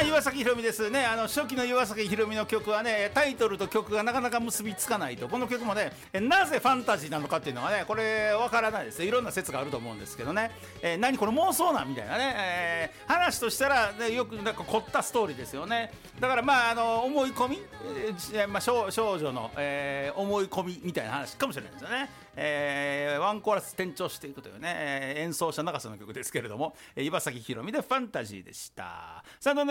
はい、岩崎宏美ですね。初期の岩崎宏美の曲はね、タイトルと曲がなかなか結びつかないと。この曲もね、なぜファンタジーなのかっていうのはね、これわからないですよ。いろんな説があると思うんですけどね、何これ妄想なんみたいなね、話としたら、ね、よくなんか凝ったストーリーですよね。だからまあ思い込み、少女の、思い込みみたいな話かもしれないですよね。ワンコーラス転調していくというね、演奏者長さの曲ですけれども、岩崎宏美でファンタジーでした。さあ